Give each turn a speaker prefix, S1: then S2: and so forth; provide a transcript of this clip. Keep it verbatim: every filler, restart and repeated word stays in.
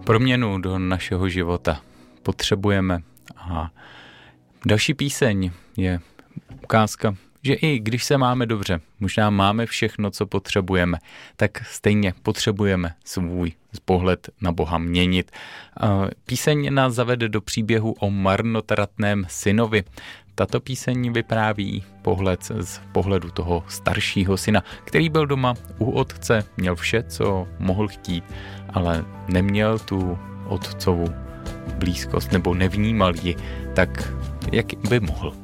S1: proměnu do našeho života potřebujeme. A další píseň je ukázka, že i když se máme dobře, možná máme všechno, co potřebujeme, tak stejně potřebujeme svůj pohled na Boha měnit. Píseň nás zavede do příběhu o marnotratném synovi. Tato píseň vypráví pohled z pohledu toho staršího syna, který byl doma u otce, měl vše, co mohl chtít, ale neměl tu otcovu blízkost nebo nevnímal ji tak, jak by mohl.